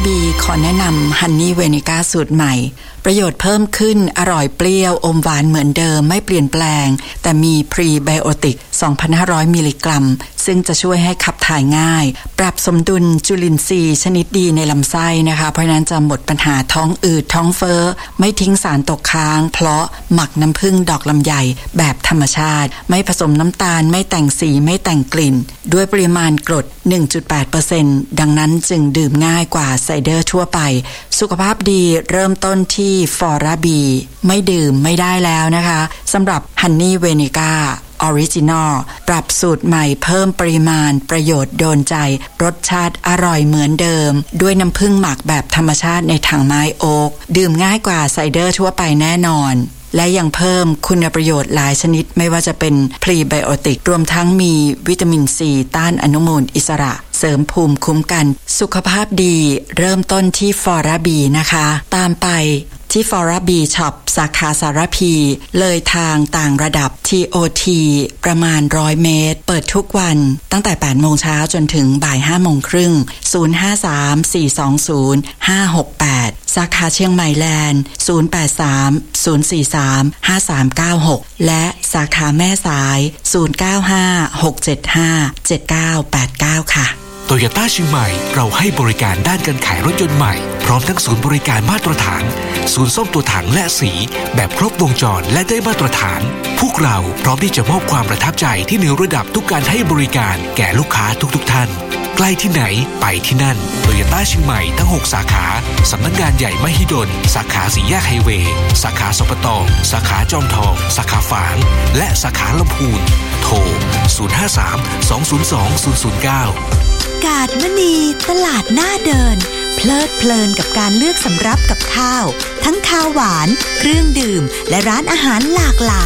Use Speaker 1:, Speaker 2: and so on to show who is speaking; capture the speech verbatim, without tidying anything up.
Speaker 1: บีขอแนะนำฮันนี่เวนิก้าสูตรใหม่ประโยชน์เพิ่มขึ้นอร่อยเปรี้ยวอมหวานเหมือนเดิมไม่เปลี่ยนแปลงแต่มีพรีไบโอติก สองพันห้าร้อย มิลลิกรัมซึ่งจะช่วยให้ขับถ่ายง่ายปรับสมดุลจุลินทรีย์ชนิดดีในลำไส้นะคะเพราะนั้นจะหมดปัญหาท้องอืดท้องเฟ้อไม่ทิ้งสารตกค้างเพราะหมักน้ำผึ้งดอกลำไยแบบธรรมชาติไม่ผสมน้ำตาลไม่แต่งสีไม่แต่งกลิ่นด้วยปริมาณกรด หนึ่งจุดแปดเปอร์เซ็นต์ ดังนั้นจึงดื่มง่ายกว่าไซเดอร์ทั่วไปสุขภาพดีเริ่มต้นที่ฟอราบีไม่ดื่มไม่ได้แล้วนะคะสำหรับฮันนี่เวนิก้าออริจินอลปรับสูตรใหม่เพิ่มปริมาณประโยชน์โดนใจรสชาติอร่อยเหมือนเดิมด้วยน้ำผึ้งหมักแบบธรรมชาติในถังไม้โอ๊กดื่มง่ายกว่าไซเดอร์ทั่วไปแน่นอนและยังเพิ่มคุณประโยชน์หลายชนิดไม่ว่าจะเป็นพรีไบโอติกรวมทั้งมีวิตามินซีต้านอนุมูลอิสระเสริมภูมิคุ้มกันสุขภาพดีเริ่มต้นที่ฟอราบีนะคะตามไปที่ฟอราบีช็อปสาขาสารพีเลยทางต่างระดับ ที โอ ที ประมาณหนึ่งร้อยเมตรเปิดทุกวันตั้งแต่ แปดโมงเช้าจนถึงบ่าย ห้าโมงครึ่ง ศูนย์ ห้า สาม สี่ สอง ศูนย์ ห้า หก แปด สาขาเชียงใหม่แลนด์ ศูนย์ แปด สาม ศูนย์ สี่ สาม ห้า สาม เก้า หก และสาขาแม่สาย ศูนย์ เก้า ห้า หก เจ็ด ห้า เจ็ด เก้า แปด เก้า ค่ะ
Speaker 2: โตโยต้าเชียงใหม่เราให้บริการด้านการขายรถยนต์ใหม่พร้อมทั้งศูนย์บริการมาตรฐานศูนย์ซ่อมตัวถังและสีแบบครบวงจรและได้มาตรฐานพวกเราพร้อมที่จะมอบความประทับใจที่เหนือระดับทุกการให้บริการแก่ลูกค้าทุกๆท่านใกล้ที่ไหนไปที่นั่นโตโยต้าเชียงใหม่ทั้งหกสาขาสำนักงานใหญ่มหิดลสาขาสี่แยกไฮเวย์สาขาสปตสาขาจอมทองสาขาฝางและสาขาลำพูนโทรศูนย์ ห้า สาม สอง ศูนย์ สอง ศูนย์ ศูนย์ เก้าก
Speaker 3: าดมณีตลาดหน้าเดินเพลิดเพลินกับการเลือกสำรับกับข้าวทั้งข้าวหวานเครื่องดื่มและร้านอาหารหลากหลาย